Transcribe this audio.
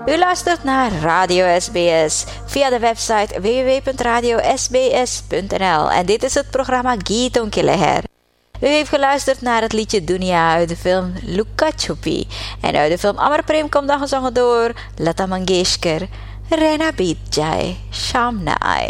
U luistert naar Radio SBS via de website www.radiosbs.nl en dit is het programma Gitong Ke Leher. U heeft geluisterd naar het liedje Dunia uit de film Luka Chupi. En uit de film Amar Prem komt dan gezongen door Lata Mangeshkar, Rena Beat Jai, Sham Naai.